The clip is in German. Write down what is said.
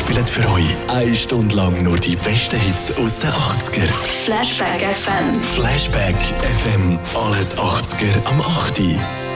spielen für euch 1 Stunde lang nur die besten Hits aus den 80er. Flashback FM. Flashback FM, alles 80er am 8.